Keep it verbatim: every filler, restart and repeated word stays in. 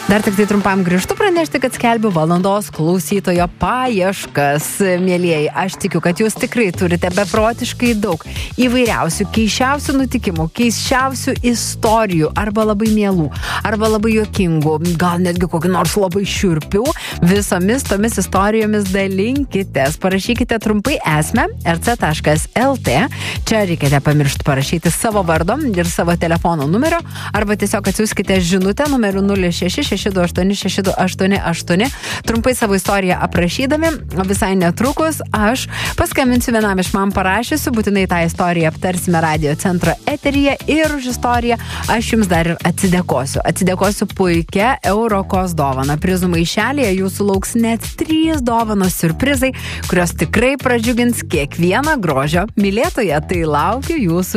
Dar tik tai trumpam grįžtu pranešti, kad skelbiu valandos klausytojo paieškas, mielieji. Aš tikiu, kad jūs tikrai turite beprotiškai daug įvairiausių, keiščiausių nutikimų, keiščiausių istorijų, arba labai mielų, arba labai juokingų, gal netgi kokį nors labai šiurpių. Visomis tomis istorijomis dalinkitės. Parašykite trumpai esmę er ce taškas el te. Čia reikėte pamiršti parašyti savo vardo ir savo telefono numerio, arba tiesiog atsiųskite žinutę numeriu nulis šeši šeši du aštuoni šeši du aštuoni aštuoni. Trumpai savo istoriją aprašydami, visai netrukus aš paskambinsiu vienam iš man parašysiu, būtinai tą istoriją aptarsime radio centro eteryje ir už istoriją aš jums dar ir atsidėkosiu. Atsidėkosiu puikia Eurokos dovana. Prizų maišelėje jūsų lauks net trys dovanos siurprizai, kurios tikrai pradžiugins kiekvieną grožio mylėtoją. Tai laukiu jūsų